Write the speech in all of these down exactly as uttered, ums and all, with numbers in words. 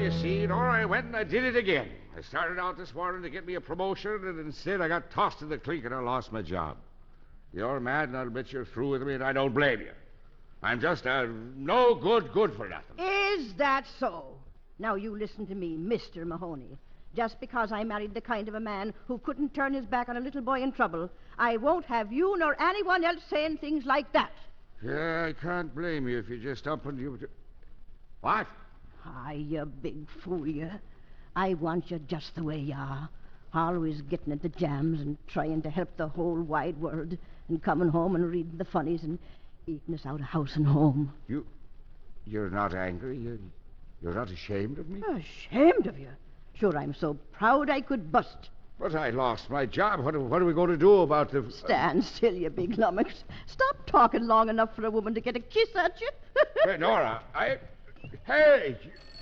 you see, Nora, I went and I did it again. I started out this morning to get me a promotion, and instead I got tossed in the clink and I lost my job. You're mad, and I'll bet you're through with me, and I don't blame you. I'm just a no good, good for nothing. Is that so? Now you listen to me, Mister Mahoney. Just because I married the kind of a man who couldn't turn his back on a little boy in trouble, I won't have you nor anyone else saying things like that. Yeah, I can't blame you if you just up and you... What? Ah, you big fool, you. I want you just the way you are. Always getting into jams and trying to help the whole wide world, and coming home and reading the funnies and eating us out of house and home. You... You're not angry? You're, you're not ashamed of me? Ashamed of you? Sure, I'm so proud I could bust. But I lost my job. What, what are we going to do about the... Stand still, you big lummox. Stop talking long enough for a woman to get a kiss at you. Hey, Nora, I... Hey!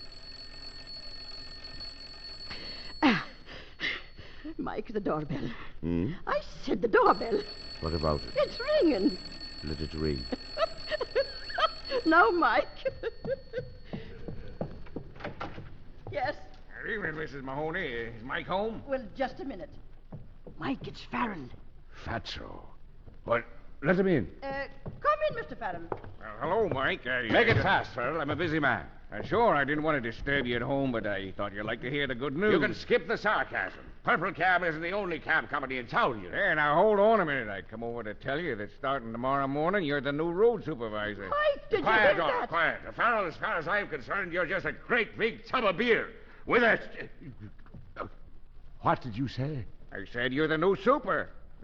Ah, Mike, the doorbell. Hmm? I said the doorbell. What about it? It's ringing. Let it ring. Now, Mike. Yes? Good evening, Missus Mahoney. Is Mike home? Well, just a minute. Mike, it's Farrell. Fatso. What? Let him in. Uh, come in, Mister Farrell. Well, hello, Mike. Uh, Make it fast, Farrell. I'm a busy man. Uh, sure, I didn't want to disturb you at home, but I thought you'd like to hear the good news. You can skip the sarcasm. Purple Cab isn't the only cab company in town, you know. Hey, now, hold on a minute. I come over to tell you that starting tomorrow morning, you're the new road supervisor. Mike, did Quiet, you hear Nora, that? quiet. Farrell, as far as I'm concerned, you're just a great big tub of beer. With a... What did you say? I said you're the new super.